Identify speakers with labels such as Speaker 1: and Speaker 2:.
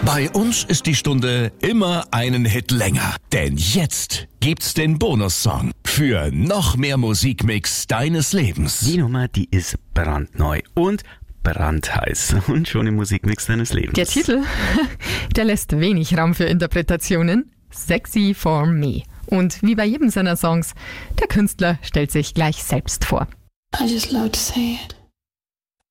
Speaker 1: Bei uns ist die Stunde immer einen Hit länger. Denn jetzt gibt's den Bonussong für noch mehr Musikmix deines Lebens.
Speaker 2: Die Nummer, die ist brandneu und brandheiß und schon im Musikmix deines Lebens.
Speaker 3: Der Titel, der lässt wenig Raum für Interpretationen. Sexy for Me. Und wie bei jedem seiner Songs, der Künstler stellt sich gleich selbst vor.
Speaker 4: I just love to say it.